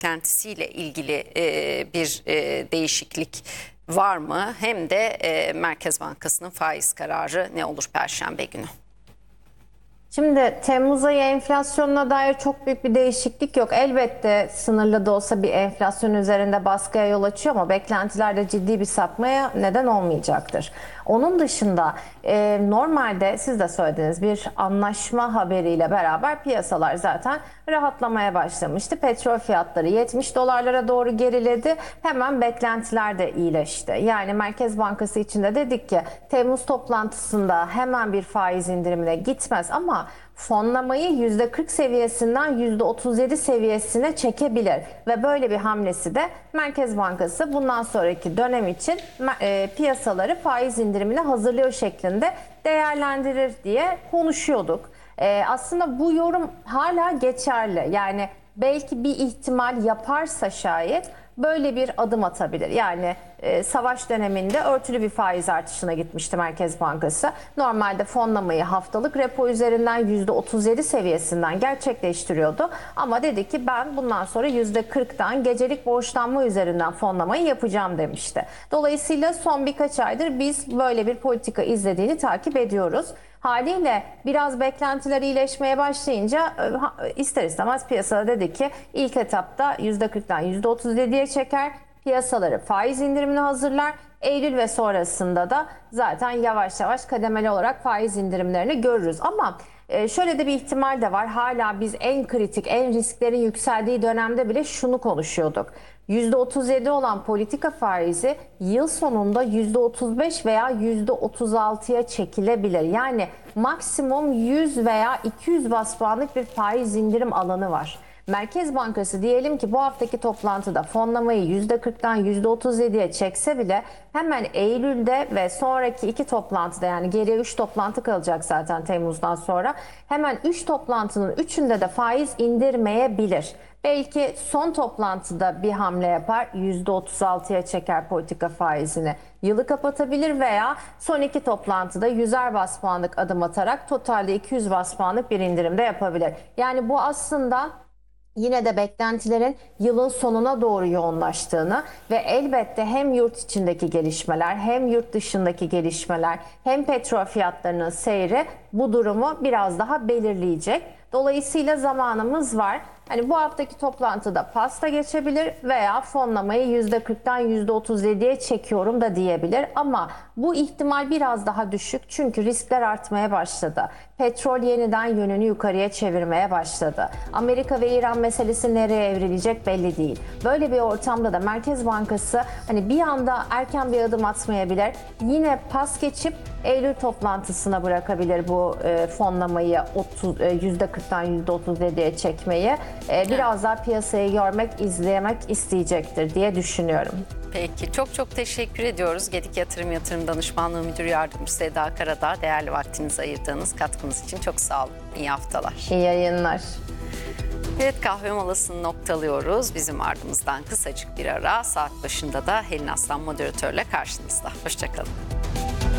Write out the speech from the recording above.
beklentisiyle ilgili bir değişiklik var mı? Hem de Merkez Bankası'nın faiz kararı ne olur Perşembe günü? Şimdi Temmuz ayı enflasyonuna dair çok büyük bir değişiklik yok. Elbette sınırlı da olsa bir enflasyon üzerinde baskıya yol açıyor ama beklentilerde ciddi bir sapmaya neden olmayacaktır. Onun dışında normalde siz de söylediniz, bir anlaşma haberiyle beraber piyasalar zaten rahatlamaya başlamıştı. Petrol fiyatları 70 dolarlara doğru geriledi. Hemen beklentiler de iyileşti. Yani Merkez Bankası için de dedik ki Temmuz toplantısında hemen bir faiz indirimine gitmez ama fonlamayı %40 seviyesinden %37 seviyesine çekebilir ve böyle bir hamlesi de Merkez Bankası bundan sonraki dönem için piyasaları faiz indirimine hazırlıyor şeklinde değerlendirir diye konuşuyorduk. Aslında bu yorum hala geçerli. Yani belki bir ihtimal yaparsa şayet böyle bir adım atabilir. Yani savaş döneminde örtülü bir faiz artışına gitmişti Merkez Bankası. Normalde fonlamayı haftalık repo üzerinden %37 seviyesinden gerçekleştiriyordu. Ama dedi ki ben bundan sonra %40'dan gecelik borçlanma üzerinden fonlamayı yapacağım demişti. Dolayısıyla son birkaç aydır biz böyle bir politika izlediğini takip ediyoruz. Haliyle biraz beklentiler iyileşmeye başlayınca ister istemez piyasada dedi ki ilk etapta %40'dan %37'ye çeker, piyasaları faiz indirimine hazırlar. Eylül ve sonrasında da zaten yavaş yavaş kademeli olarak faiz indirimlerini görürüz. Ama şöyle de bir ihtimal de var. Hala biz en kritik, en risklerin yükseldiği dönemde bile şunu konuşuyorduk. %37 olan politika faizi yıl sonunda %35 veya %36'ya çekilebilir. Yani maksimum 100 veya 200 bas puanlık bir faiz indirim alanı var. Merkez Bankası diyelim ki bu haftaki toplantıda fonlamayı %40'dan %37'ye çekse bile hemen Eylül'de ve sonraki 2 toplantıda, yani geriye 3 toplantı kalacak zaten Temmuz'dan sonra, hemen 3 toplantının 3'ünde de faiz indirmeyebilir. Belki son toplantıda bir hamle yapar, %36'ya çeker politika faizini, yılı kapatabilir veya son 2 toplantıda 100'er bas puanlık adım atarak totalde 200 bas puanlık bir indirimde yapabilir. Yani bu aslında yine de beklentilerin yılın sonuna doğru yoğunlaştığını ve elbette hem yurt içindeki gelişmeler hem yurt dışındaki gelişmeler hem petrol fiyatlarının seyri bu durumu biraz daha belirleyecek. Dolayısıyla zamanımız var. Hani bu haftaki toplantıda pasta geçebilir veya fonlamayı %40'dan %37'ye çekiyorum da diyebilir. Ama bu ihtimal biraz daha düşük çünkü riskler artmaya başladı. Petrol yeniden yönünü yukarıya çevirmeye başladı. Amerika ve İran meselesi nereye evrilecek belli değil. Böyle bir ortamda da Merkez Bankası hani bir anda erken bir adım atmayabilir. Yine pas geçip Eylül toplantısına bırakabilir bu fonlamayı %40'dan %37'ye çekmeyi. Biraz daha piyasayı görmek, izlemek isteyecektir diye düşünüyorum. Peki, çok teşekkür ediyoruz. Gedik Yatırım Danışmanlığı Müdür Yardımcısı Seda Karadağ. Değerli vaktinizi ayırdığınız, katkınız için çok sağ olun. İyi haftalar. İyi yayınlar. Evet, kahve molasını noktalıyoruz. Bizim ardımızdan kısacık bir ara, saat başında da Helin Aslan moderatörle karşınızda. Hoşçakalın.